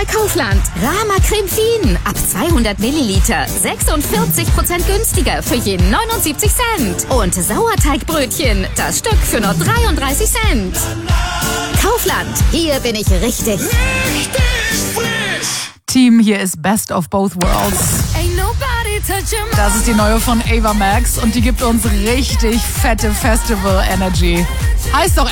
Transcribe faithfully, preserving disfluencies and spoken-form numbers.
bei Kaufland. Rama Creme Fien ab zweihundert Milliliter. sechsundvierzig Prozent günstiger für je neunundsiebzig Cent. Und Sauerteigbrötchen, das Stück für nur dreiunddreißig Cent. Kaufland, hier bin ich richtig. Richtig frisch. Team, hier ist Best of Both Worlds. Das ist die neue von Ava Max und die gibt uns richtig fette Festival Energy. Heißt doch